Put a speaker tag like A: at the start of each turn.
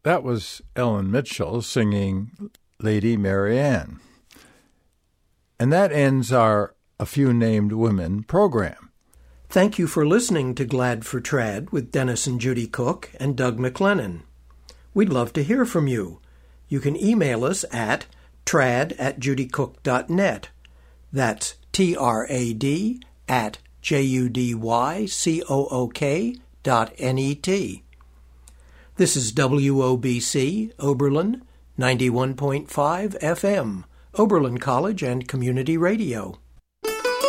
A: That was Ellen Mitchell singing Lady Marianne. And that ends our A Few Named Women program.
B: Thank you for listening to Glad for Trad with Dennis and Judy Cook and Doug McLennan. We'd love to hear from you. You can email us at trad@judycook.net. That's trad@judycook.net. This is WOBC, Oberlin, 91.5 FM, Oberlin College and Community Radio.